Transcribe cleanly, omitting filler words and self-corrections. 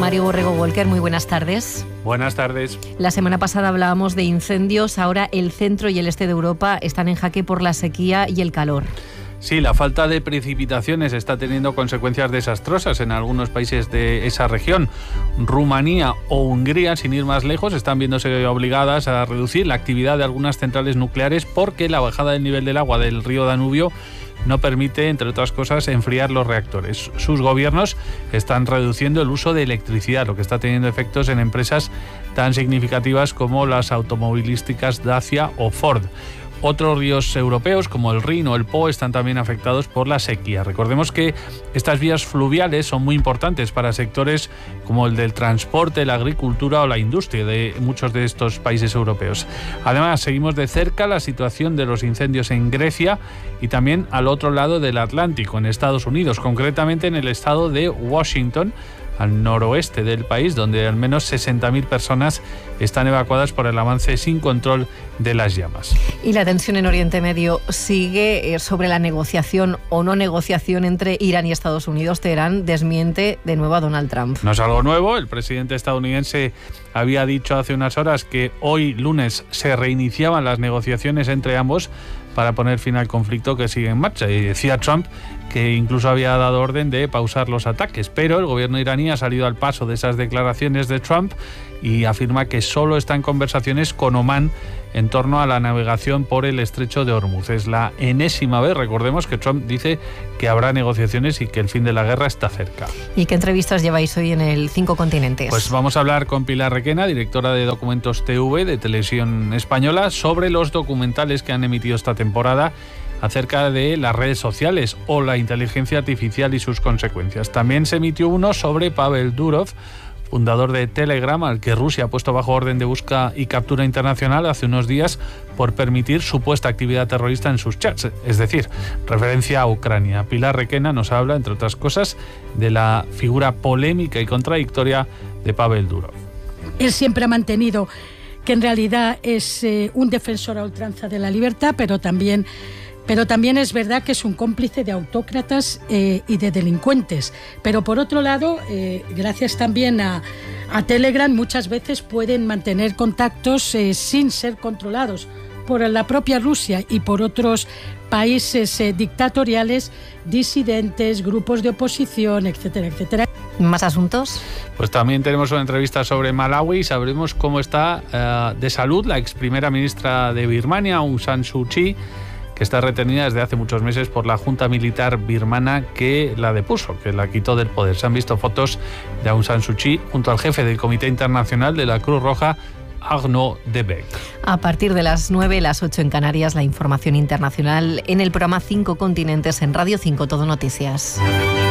Mario Borrego-Walker, muy buenas tardes. Buenas tardes. La semana pasada hablábamos de incendios, ahora el centro y el este de Europa están en jaque por la sequía y el calor. Sí, la falta de precipitaciones está teniendo consecuencias desastrosas en algunos países de esa región. Rumanía o Hungría, sin ir más lejos, están viéndose obligadas a reducir la actividad de algunas centrales nucleares porque la bajada del nivel del agua del río Danubio no permite, entre otras cosas, enfriar los reactores. Sus gobiernos están reduciendo el uso de electricidad, lo que está teniendo efectos en empresas tan significativas como las automovilísticas Dacia o Ford. Otros ríos europeos, como el Rin o el Po, están también afectados por la sequía. Recordemos que estas vías fluviales son muy importantes para sectores como el del transporte, la agricultura o la industria de muchos de estos países europeos. Además, seguimos de cerca la situación de los incendios en Grecia y también al otro lado del Atlántico, en Estados Unidos, concretamente en el estado de Washington, al noroeste del país, donde al menos 60.000 personas están evacuadas por el avance sin control de las llamas. Y la tensión en Oriente Medio sigue sobre la negociación o no negociación entre Irán y Estados Unidos. Teherán desmiente de nuevo a Donald Trump. No es algo nuevo. El presidente estadounidense había dicho hace unas horas que hoy, lunes, se reiniciaban las negociaciones entre ambos para poner fin al conflicto que sigue en marcha. Y decía Trump que incluso había dado orden de pausar los ataques, pero el gobierno iraní ha salido al paso de esas declaraciones de Trump y afirma que solo está en conversaciones con Omán en torno a la navegación por el estrecho de Hormuz. Es la enésima vez, recordemos, que Trump dice que habrá negociaciones y que el fin de la guerra está cerca. ¿Y qué entrevistas lleváis hoy en el 5 Continentes? Pues vamos a hablar con Pilar Requena, directora de Documentos TV de Televisión Española, sobre los documentales que han emitido esta temporada acerca de las redes sociales o la inteligencia artificial y sus consecuencias. También se emitió uno sobre Pavel Durov, fundador de Telegram, al que Rusia ha puesto bajo orden de búsqueda y captura internacional hace unos días por permitir supuesta actividad terrorista en sus chats, es decir, referencia a Ucrania. Pilar Requena nos habla, entre otras cosas, de la figura polémica y contradictoria de Pavel Durov. Él siempre ha mantenido que en realidad es un defensor a ultranza de la libertad, pero también es verdad que es un cómplice de autócratas y de delincuentes. Pero por otro lado, gracias también a Telegram, muchas veces pueden mantener contactos sin ser controlados por la propia Rusia y por otros países dictatoriales, disidentes, grupos de oposición, etcétera, etcétera. ¿Más asuntos? Pues también tenemos una entrevista sobre Malawi y sabremos cómo está de salud la ex primera ministra de Birmania, Aung San Suu Kyi, que está retenida desde hace muchos meses por la junta militar birmana que la depuso, que la quitó del poder. Se han visto fotos de Aung San Suu Kyi junto al jefe del Comité Internacional de la Cruz Roja, Arnaud de Beek. A partir de las 9, las 8 en Canarias, la información internacional en el programa 5 Continentes en Radio 5 Todo Noticias.